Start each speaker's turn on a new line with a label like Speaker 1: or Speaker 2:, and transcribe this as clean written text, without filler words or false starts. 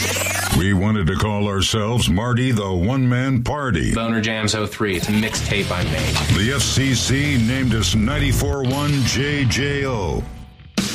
Speaker 1: We wanted to call ourselves Marty the One-Man Party.
Speaker 2: Boner Jams 03. It's a mixtape I made.
Speaker 1: The FCC named us 94.1 JJO.